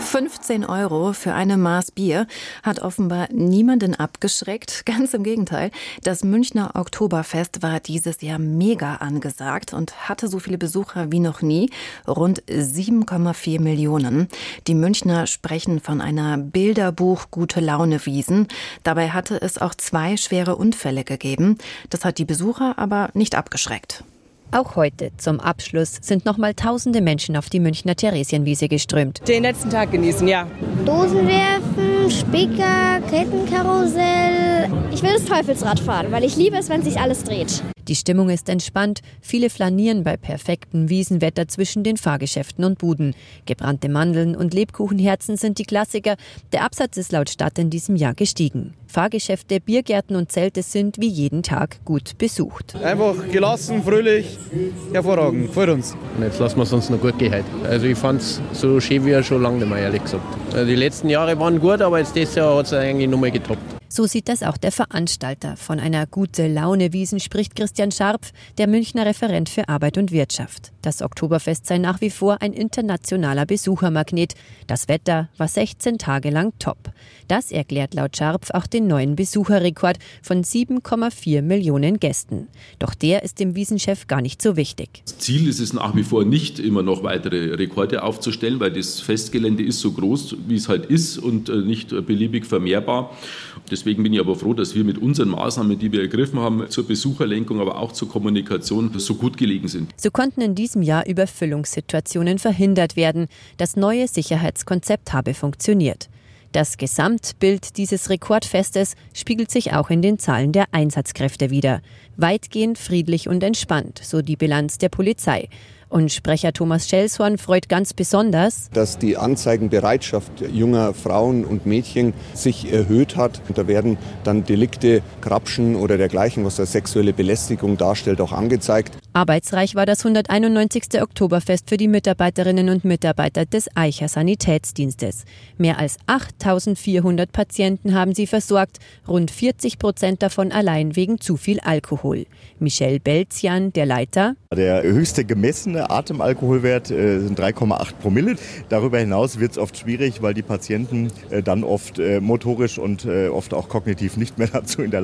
15 € für eine Maß Bier hat offenbar niemanden abgeschreckt. Ganz im Gegenteil. Das Münchner Oktoberfest war dieses Jahr mega angesagt und hatte so viele Besucher wie noch nie. Rund 7,4 Millionen. Die Münchner sprechen von einer Bilderbuch-Gute-Laune-Wiesn. Dabei hatte es auch 2 schwere Unfälle gegeben. Das hat die Besucher aber nicht abgeschreckt. Auch heute zum Abschluss sind nochmal tausende Menschen auf die Münchner Theresienwiese geströmt. Den letzten Tag genießen, ja. Dosen werfen, Spicker, Kettenkarussell. Ich will das Teufelsrad fahren, weil ich liebe es, wenn sich alles dreht. Die Stimmung ist entspannt. Viele flanieren bei perfektem Wiesenwetter zwischen den Fahrgeschäften und Buden. Gebrannte Mandeln und Lebkuchenherzen sind die Klassiker. Der Absatz ist laut Stadt in diesem Jahr gestiegen. Fahrgeschäfte, Biergärten und Zelte sind wie jeden Tag gut besucht. Einfach gelassen, fröhlich, hervorragend, freut uns. Und jetzt lassen wir es uns noch gut gehen heute. Also ich fand es so schön wie schon lange nicht mehr, ehrlich gesagt. Also die letzten Jahre waren gut, aber jetzt dieses Jahr hat es eigentlich nochmal getoppt. So sieht das auch der Veranstalter. Von einer Gute-Laune-Wiesn spricht Christian Scharpf, der Münchner Referent für Arbeit und Wirtschaft. Das Oktoberfest sei nach wie vor ein internationaler Besuchermagnet. Das Wetter war 16 Tage lang top. Das erklärt laut Scharpf auch den neuen Besucherrekord von 7,4 Millionen Gästen. Doch der ist dem Wiesenchef gar nicht so wichtig. Das Ziel ist es nach wie vor nicht, immer noch weitere Rekorde aufzustellen, weil das Festgelände ist so groß, wie es halt ist und nicht beliebig vermehrbar. Deswegen bin ich aber froh, dass wir mit unseren Maßnahmen, die wir ergriffen haben, zur Besucherlenkung, aber auch zur Kommunikation so gut gelegen sind. So konnten in diesem Jahr Überfüllungssituationen verhindert werden. Das neue Sicherheitskonzept habe funktioniert. Das Gesamtbild dieses Rekordfestes spiegelt sich auch in den Zahlen der Einsatzkräfte wider. Weitgehend friedlich und entspannt, so die Bilanz der Polizei. Und Sprecher Thomas Schelshorn freut ganz besonders, dass die Anzeigenbereitschaft junger Frauen und Mädchen sich erhöht hat. Und da werden dann Delikte, Grapschen oder dergleichen, was eine sexuelle Belästigung darstellt, auch angezeigt. Arbeitsreich war das 191. Oktoberfest für die Mitarbeiterinnen und Mitarbeiter des Aicher Sanitätsdienstes. Mehr als 8.400 Patienten haben sie versorgt, rund 40% davon allein wegen zu viel Alkohol. Michel Belzian, der Leiter: Der höchste gemessene Atemalkoholwert sind 3,8 Promille. Darüber hinaus wird es oft schwierig, weil die Patienten dann oft motorisch und oft auch kognitiv nicht mehr dazu in der